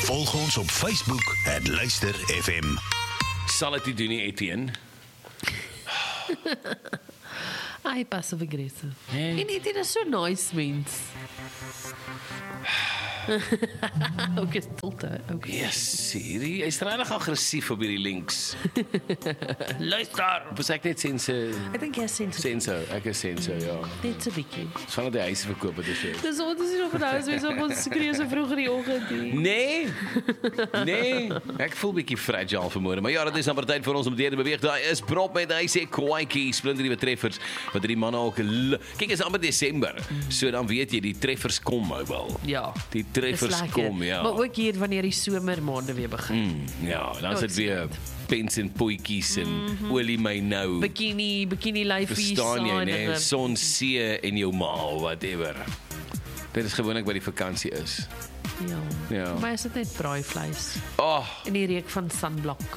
Volg ons op Facebook @Luister FM. Sal dit nie doen nie, Etienne? Hy passive aggressive. Nee. En dit is so nice mens. Ook is stilte. Okay. Yes, hierdie is regtig aggressief op hierdie links. Luister, was ek net sense? Ek dink jy is Senso, ek is senso, ja. Dit 'n bietjie. Dis van die huise verkoop het gesê. Dis wat is hier op die huis, wees op ons skree so vroeg in die oggend. Nee, ek voel bietjie fragile vanmôre, maar ja, dit is amper tyd vir ons om te beweeg. Daar is prop met hy sê kwaaitjie, splinter treffers, wat die manne ook, kyk, is amper Desember, so dan weet jy, die treffers kom nou wel. Ja. Die treffers kom, ja. Maar ook hier wanneer die somermaande weer begin. Ja, dan is dit weer pens en poetjies en olie my nou. Bikini lyfies. Verstaan jy, nee, son, see en jou maal, whatever. Dit is gewoonlik wat die vakansie is. Ja. Maar is dit net braaivleis? En die reuk van sunblock.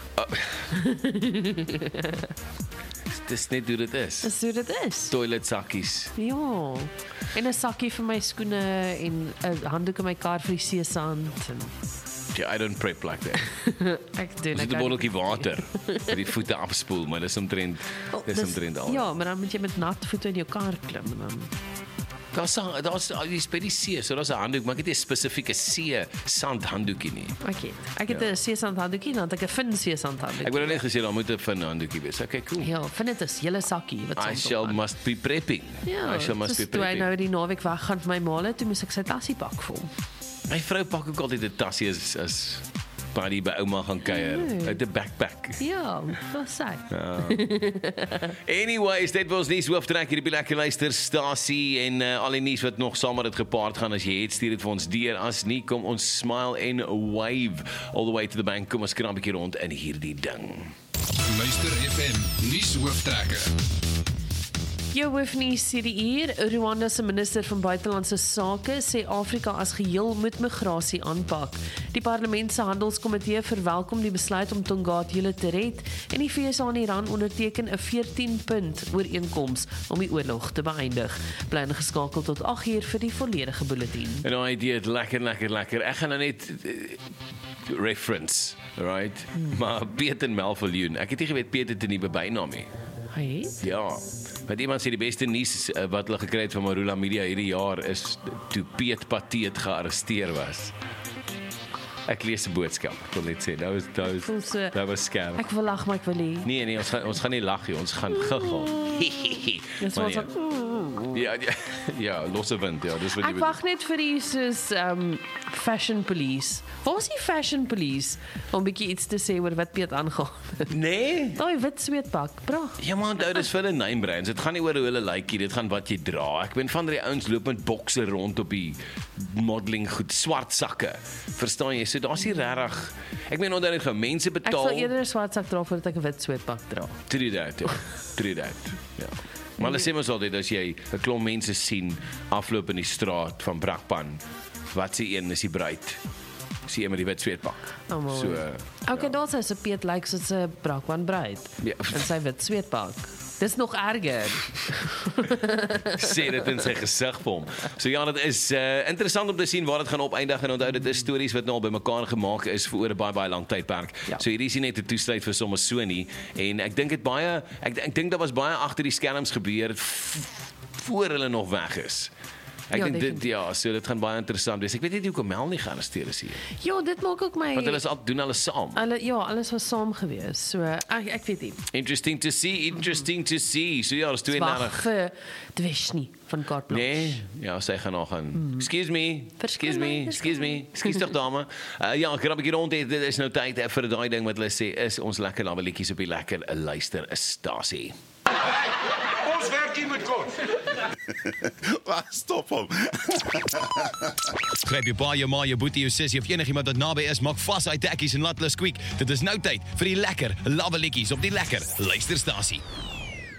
Dis net hoe dit is. Dis hoe dit is. Toilet sakkies. Ja. En 'n sakkie vir my skoene en 'n handdoek in my kar vir die seesand. Yeah, I don't prep like that. Ek doen. Dis 'n botteltjie water vir die voete afspoel, maar dis omtrent al. Ja, maar dan moet jy met nat voete in jou kar klim en dan Daar's die by die see, so daar's 'n handdoek, maar ek het nie 'n spesifieke see sand handdoekie nie. Ek het 'n seesand handdoekie, dan het ek 'n fin seesand handdoekie. Ek wou net gesê daar moet 'n fin handdoekie wees. Okay, cool. Ja, vind dit is hele sakkie wat must be prepping. Ja, I must be toe hy prepping. nou die naweek weggaan vir my maale, toe moes ek sy tassie pak vol. My vrou pak ook altyd 'n tassie as buddy by ouma gaan kuier. Uit 'n backpack. Ja, wat sê? Anyways, dit was nuus hooftrekker hier by Lekker Luisterstasie en al die nuus wat nog saam met dit gepaard gaan. As jy het, stuur dit vir ons deur. As nie, kom ons smile en wave all the way to the bank. Kom ons krap 'n bietjie rond in hierdie ding. Luister FM nuus hooftrekker. Jou hoofnuus hierdie uur, Rwanda se minister van buitelandse sake sê Afrika as geheel moet migrasie aanpak. Die parlement se handelskomitee verwelkom die besluit om Tongaat-Jule te red en die FSA en Iran onderteken 'n 14-punt ooreenkoms om die oorlog te beëindig. Bly ingeskakel tot 8uur vir die volledige bulletin. En nou idee, lekker. Ek gaan nou net reference, right? Maar Peter Melviljoen, ek het nie geweet Peter het 'n nuwe bynaam nie. Hy? Ja. Maar iemand sê die beste nuus wat hulle gekry het van Marula Media hierdie jaar is toe Piet Pateet gearresteer was. Ek lees 'n boodskap, ek wil net sê, dat was scam. Ek wil lag, maar ek wil nie. Nee, ons gaan nie lag nie, ons gaan giggel. Dis wat Ja, losse wind, ja, dis wat jy Ek wag net vir die soos fashion police. Waar is die fashion police om 'n bietjie iets te sê oor wat Piet aangaan? Nee? Daai wit sweetpak, bra. Ja man, dit is vir hulle name brands. Dit gaan nie oor hoe hulle lyk, dit gaan wat jy dra. Ek ben van die ouens loop met bokse rond op die modeling goed, swart sakke. Verstaan jy? So daar's nie regtig. Ek meen onder dit mense betaal. Ek sal eerder 'n swart sak dra voordat ek 'n wit sweetpak dra. True that. Ja. Maar hulle sê mos altyd as jy 'n klomp mense sien afloop in die straat van Brakpan, wat se een is die bruid? Sien jy met die wit sweetpak. Okay, daar sê 'n Piet lyk soos 'n Brakpan bruid. Ja. En sy wit sweetpak. Dis nog erger. Sê dit in sy gesig vir hom. So ja, dit is interessant om te sien waar dit gaan opeindig en onthou dit is stories wat nou al bymekaar gemaak is vir oor 'n baie lang tydperk. Ja. So hierdie is nie net 'n toesluit vir sommer so nie en ek dink dit baie ek dink daar was baie agter die skerms gebeur voor hulle nog weg is. Ek dink so dit gaan baie interessant wees. Ek weet nie hoekom Mel nie gearresteer is hier. Ja, dit maak ook my. Want hulle is al doen alles saam. Alles was saam gewees. So ek weet nie. Interesting to see. So ja, is 32. Wag vir Dwesny van Carte Blanche. Nee, ja, sy gaan nog aan. Excuse tog dame. Ja, ek raak 'n bietjie rond dit is nou tyd vir daai ding wat hulle sê is ons lekker labbelietjies op die Lekker Luisterstasie. Ons werk hier met kort. Stop hom. Gryp jou pa, jou ma, jou boetie, jou sussie of enigiemand wat naby is, maak vas hy tekkies en laat hulle squeak. Dit is nou tyd vir die lekker labbelietjies op die Lekker Luisterstasie.